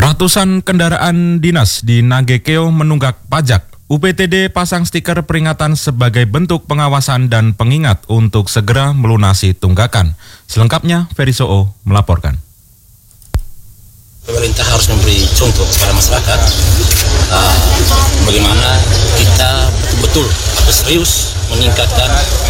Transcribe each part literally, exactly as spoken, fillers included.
Ratusan kendaraan dinas di Nagekeo menunggak pajak. U P T D pasang stiker peringatan sebagai bentuk pengawasan dan pengingat untuk segera melunasi tunggakan. Selengkapnya, Ferry Soo melaporkan. Pemerintah harus memberi contoh kepada masyarakat uh, bagaimana kita betul-betul atau serius meningkatkan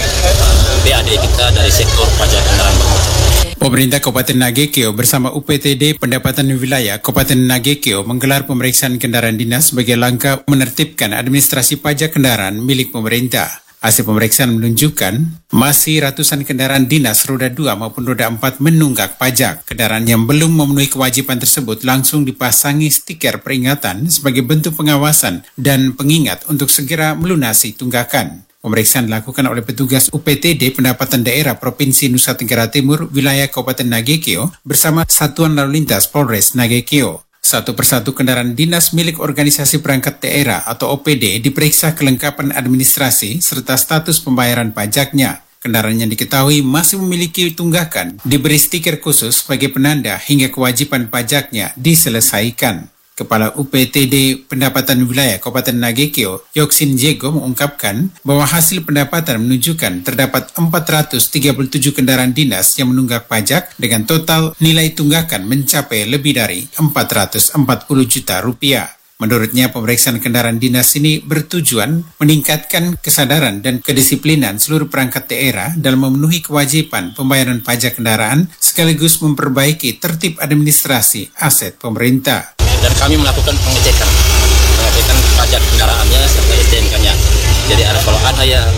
uh, P A D kita dari sektor pajak kendaraan bermotor. Pemerintah Kabupaten Nagekeo bersama U P T D Pendapatan Wilayah Kabupaten Nagekeo menggelar pemeriksaan kendaraan dinas sebagai langkah menertibkan administrasi pajak kendaraan milik pemerintah. Hasil pemeriksaan menunjukkan masih ratusan kendaraan dinas roda dua maupun roda empat menunggak pajak. Kendaraan yang belum memenuhi kewajiban tersebut langsung dipasangi stiker peringatan sebagai bentuk pengawasan dan pengingat untuk segera melunasi tunggakan. Pemeriksaan dilakukan oleh petugas U P T D Pendapatan Daerah Provinsi Nusa Tenggara Timur wilayah Kabupaten Nagekeo bersama Satuan Lalu Lintas Polres Nagekeo. Satu persatu kendaraan dinas milik organisasi perangkat daerah atau O P D diperiksa kelengkapan administrasi serta status pembayaran pajaknya. Kendaraan yang diketahui masih memiliki tunggakan diberi stiker khusus sebagai penanda hingga kewajiban pajaknya diselesaikan. Kepala U P T D Pendapatan Wilayah Kabupaten Nagekeo, Yoksin Jego mengungkapkan bahwa hasil pendapatan menunjukkan terdapat empat ratus tiga puluh tujuh kendaraan dinas yang menunggak pajak dengan total nilai tunggakan mencapai lebih dari empat ratus empat puluh juta rupiah. Menurutnya, pemeriksaan kendaraan dinas ini bertujuan meningkatkan kesadaran dan kedisiplinan seluruh perangkat daerah dalam memenuhi kewajiban pembayaran pajak kendaraan sekaligus memperbaiki tertib administrasi aset pemerintah. Dan kami melakukan pengecekan, pengecekan pajak kendaraannya serta S T N K-nya. Jadi ada kalau ada yang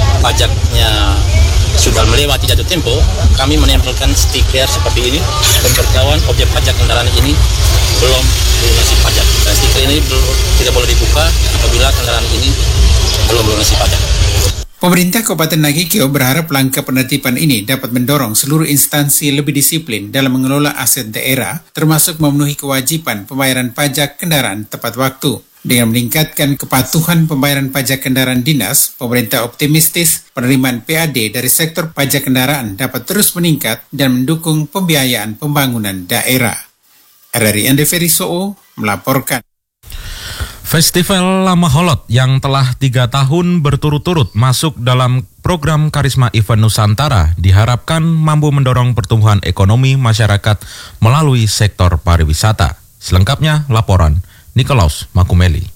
pajaknya sudah melewati jatuh tempo, kami menempelkan stiker seperti ini, pemberitahuan objek pajak kendaraan ini belum melunasi pajak. Dan stiker ini belum, tidak boleh dibuka apabila kendaraan ini belum melunasi pajak. Pemerintah Kabupaten Nagekeo berharap langkah penertiban ini dapat mendorong seluruh instansi lebih disiplin dalam mengelola aset daerah, termasuk memenuhi kewajiban pembayaran pajak kendaraan tepat waktu. Dengan meningkatkan kepatuhan pembayaran pajak kendaraan dinas, pemerintah optimistis penerimaan P A D dari sektor pajak kendaraan dapat terus meningkat dan mendukung pembiayaan pembangunan daerah. R R I Andi Ferry Soo melaporkan. Festival Lama Holot yang telah tiga tahun berturut-turut masuk dalam program Karisma Event Nusantara diharapkan mampu mendorong pertumbuhan ekonomi masyarakat melalui sektor pariwisata. Selengkapnya laporan Nikolaus Makumeli.